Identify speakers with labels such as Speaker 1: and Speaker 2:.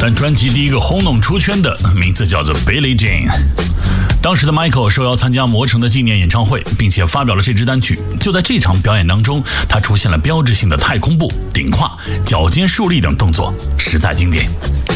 Speaker 1: 但专辑第一个轰动出圈的名字叫做 Billie Jean。当时的 Michael 受邀参加魔城的纪念演唱会，并且发表了这支单曲。就在这场表演当中，他出现了标志性的太空步、顶胯、脚尖竖立等动作，实在经典。